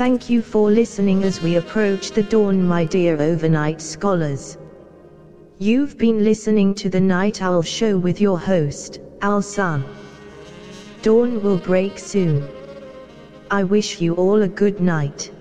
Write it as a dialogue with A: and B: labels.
A: Thank you for listening as we approach the dawn, my dear overnight scholars. You've been listening to the Night Owl Show with your host, Al Sun. Dawn will break soon. I wish you all a good night.